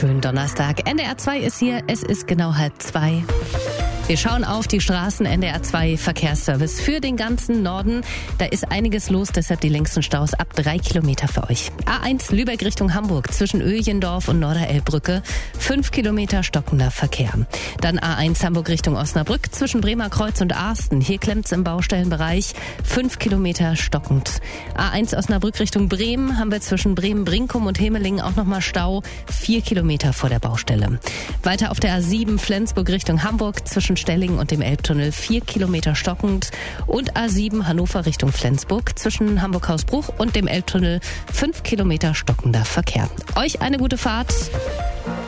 wunderschönen Donnerstag. NDR 2 ist hier, es ist genau 1:30. Wir schauen auf die Straßen, NDR 2 Verkehrsservice für den ganzen Norden. Da ist einiges los, deshalb die längsten Staus ab 3 Kilometer für euch. A1 Lübeck Richtung Hamburg zwischen Öjendorf und Norderelbbrücke, 5 Kilometer stockender Verkehr. Dann A1 Hamburg Richtung Osnabrück zwischen Bremer Kreuz und Arsten. Hier klemmt's im Baustellenbereich, 5 Kilometer stockend. A1 Osnabrück Richtung Bremen haben wir zwischen Bremen-Brinkum und Hemelingen auch nochmal Stau, 4 Kilometer vor der Baustelle. Weiter auf der A7 Flensburg Richtung Hamburg zwischen Stellingen und dem Elbtunnel 4 Kilometer stockend und A7 Hannover Richtung Flensburg zwischen Hamburg-Hausbruch und dem Elbtunnel 5 Kilometer stockender Verkehr. Euch eine gute Fahrt.